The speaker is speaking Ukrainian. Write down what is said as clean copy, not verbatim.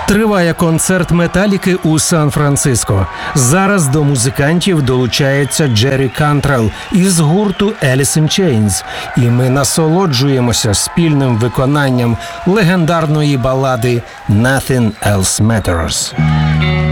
Триває концерт Металіки у Сан-Франциско. Зараз до музикантів долучається Джері Кантрелл із гурту Alice in Chains. І ми насолоджуємося спільним виконанням легендарної балади «Nothing Else Matters».